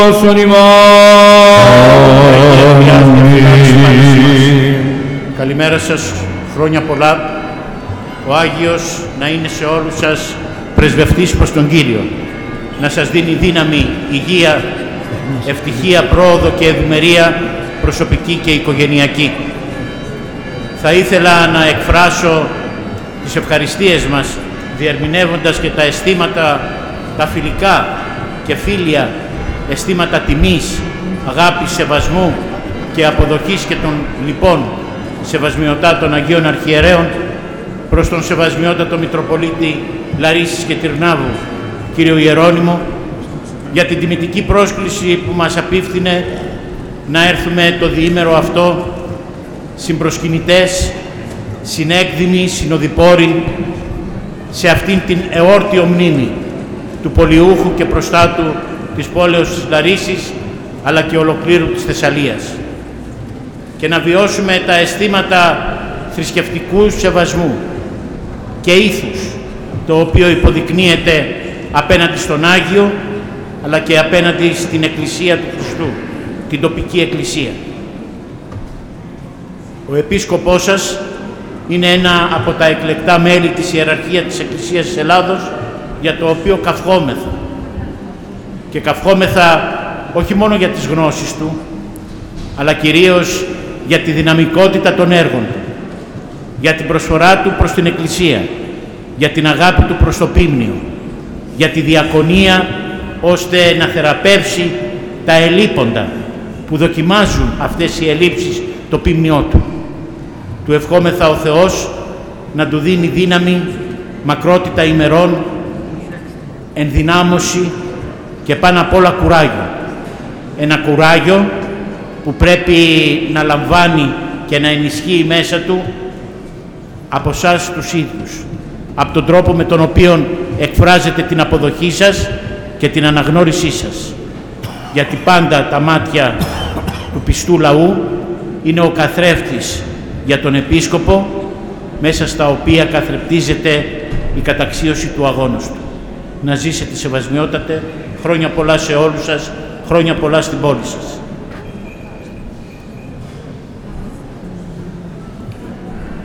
Καλημέρα σας, χρόνια πολλά. Ο Άγιος να είναι σε όλους σας πρεσβευτής προς τον Κύριο. Να σας δίνει δύναμη, υγεία, ευτυχία, πρόοδο και ευημερία προσωπική και οικογενειακή. Θα ήθελα να εκφράσω τις ευχαριστίες μας, διερμηνεύοντας και τα αισθήματα, τα φιλικά και φίλια αισθήματα τιμής, αγάπης, σεβασμού και αποδοχής και των λοιπών σεβασμιωτάτων Αγίων Αρχιερέων προς τον σεβασμιότατο Μητροπολίτη Λαρίσης και Τυρνάβου, κύριο Ιερώνυμο, για την τιμητική πρόσκληση που μας απίφθινε να έρθουμε το διήμερο αυτό συμπροσκυνητές, συνέκδημοι, συνοδοιπόροι σε αυτήν την εόρτιο μνήμη του πολιούχου και προστάτου της πόλεως της Λαρίσης, αλλά και ολοκλήρου της Θεσσαλίας, και να βιώσουμε τα αισθήματα θρησκευτικού σεβασμού και ήθους, το οποίο υποδεικνύεται απέναντι στον Άγιο, αλλά και απέναντι στην Εκκλησία του Χριστού, την τοπική Εκκλησία. Ο Επίσκοπός σας είναι ένα από τα εκλεκτά μέλη της Ιεραρχίας της Εκκλησίας της Ελλάδος, για το οποίο καυχόμεθα. Και καυχόμεθα όχι μόνο για τις γνώσεις του, αλλά κυρίως για τη δυναμικότητα των έργων του, για την προσφορά του προς την Εκκλησία, για την αγάπη του προς το Πίμνιο, για τη διακονία, ώστε να θεραπεύσει τα ελλείποντα που δοκιμάζουν αυτές οι ελλείψεις το Πίμνιό του. Του ευχόμεθα ο Θεός να του δίνει δύναμη, μακρότητα ημερών, ενδυνάμωση και πάνω απ' όλα κουράγιο. Ένα κουράγιο που πρέπει να λαμβάνει και να ενισχύει μέσα του από εσάς τους ίδιους, από τον τρόπο με τον οποίο εκφράζετε την αποδοχή σας και την αναγνώρισή σας. Γιατί πάντα τα μάτια του πιστού λαού είναι ο καθρέφτης για τον Επίσκοπο, μέσα στα οποία καθρεπτίζεται η καταξίωση του αγώνος του. Να ζήσετε σεβασμιότατε, χρόνια πολλά σε όλους σας, χρόνια πολλά στην πόλη σας.